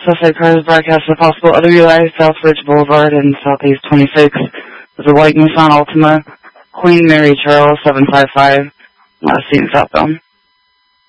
Suspect car has broadcast a possible OWI, Southridge Boulevard and Southeast 26. There's a white Nissan Altima, Queen Mary Charles 755, last seen southbound.